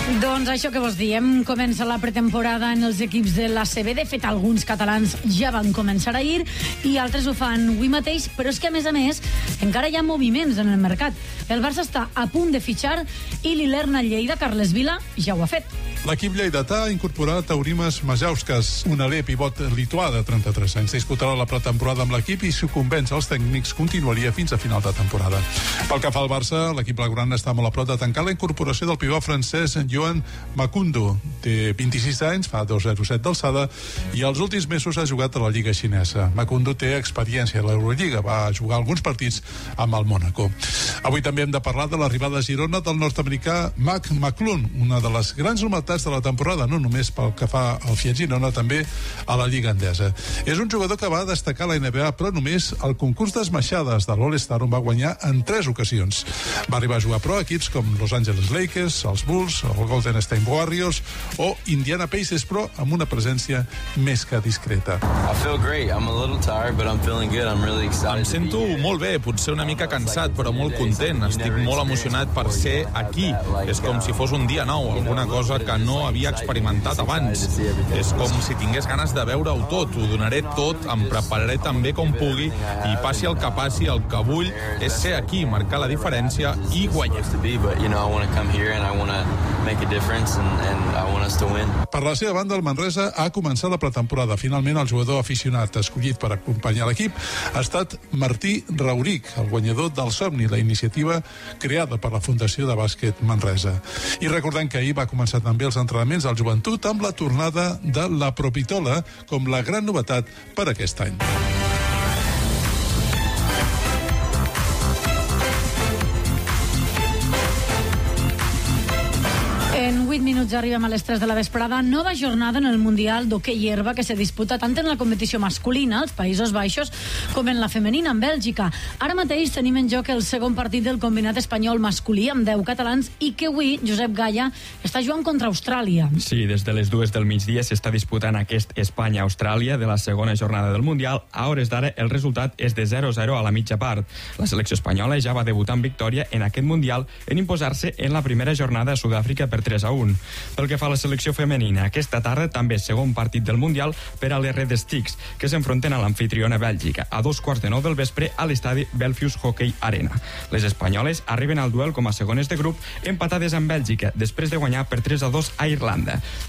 Doncs això que vos diem, comença la pretemporada en els equips de l'ACB. De fet, alguns catalans ja van començar ahir i altres ho fan avui mateix, però és que, a més, encara hi ha moviments en el mercat. El Barça està a punt de fitxar i l'Ilerna Lleida, Carles Vila, ja ho ha fet. L'equip lleidatà ha incorporat Aurimas Majauskas, un aler pivot lituà de 33 anys. Disputarà la pretemporada amb l'equip i, si ho convenç els tècnics, continuaria fins a final de temporada. Pel que fa al Barça, l'equip blaugrana està molt a prop de tancar la incorporació del pivot francès Joan Makundo. Té 26 anys, fa 2,07 d'alçada i els últims mesos ha jugat a la Lliga xinesa. Makundo té experiència a l'Eurolliga, va jugar alguns partits amb el Mónaco. Avui també hem de parlar de l'arribada a Girona del nord-americà Mac McClung, una de les grans novetats de la temporada, no només pel que fa al Fiat Girona, també a la Lliga Endesa. És un jugador que va destacar a la NBA, però només al concurs d'esmaixades de l'All-Star, on va guanyar en 3 ocasions. Va arribar a jugar pro equips com Los Angeles Lakers, els Bulls, el Golden State Warriors o Indiana Pacers, però amb una presència més que discreta. Em sento molt bé, potser una mica cansat, però molt content. Estic molt emocionat per ser aquí. És com si fos un dia nou, alguna cosa que no havia experimentat abans. És com si tingués ganes de veure-ho tot. Ho donaré tot, em prepararé tan bé com pugui i passi el que passi, el que vull és ser aquí, marcar la diferència i guanyar. Per la seva banda, el Manresa ha començat la pretemporada. Finalment, el jugador aficionat escollit per acompanyar l'equip ha estat Martí Rauric, el guanyador del Somni, la iniciativa creada per la Fundació de Bàsquet Manresa. I recordem que ahir va començar també els entrenaments al Joventut amb la tornada de la Propitola com la gran novetat per aquest any. En 8 minuts arribem a les 3 de la vesprada. Nova jornada en el Mundial d'Hoquei Herba que se disputa tant en la competició masculina, als Països Baixos, com en la femenina, en Bèlgica. Ara mateix tenim en joc el segon partit del combinat espanyol masculí amb 10 catalans i que avui Josep Gaya està jugant contra Austràlia. Sí, des de les 2 del migdia s'està disputant aquest Espanya-Austràlia de la segona jornada del Mundial. A hores d'ara el resultat és de 0-0 a la mitja part. La selecció espanyola ja va debutar amb victòria en aquest Mundial en imposar-se en la primera jornada a Sud-àfrica per 3-1. Pel que fa a la selecció femenina, aquesta tarda també segon partit del Mundial per a les Red Sticks, que s'enfronten a l'amfitriona Bèlgica a 2:15 del vespre a l'estadi Belfius Hockey Arena. Les espanyoles arriben al duel com a segones de grup empatades amb Bèlgica després de guanyar per 3-2 a Irlanda.